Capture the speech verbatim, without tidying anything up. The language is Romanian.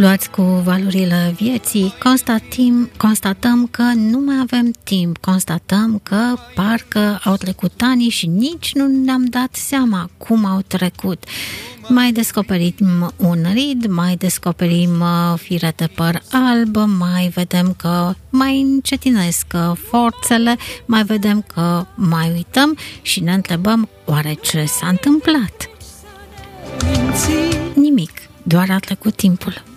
Luați cu valurile vieții, constatim, constatăm că nu mai avem timp, constatăm că parcă au trecut ani și nici nu ne-am dat seama cum au trecut. Mai descoperim un rid, mai descoperim fire de păr alb, mai vedem că mai încetinesc forțele, mai vedem că mai uităm și ne întrebăm oare ce s-a întâmplat? Nimic, doar a trecut timpul.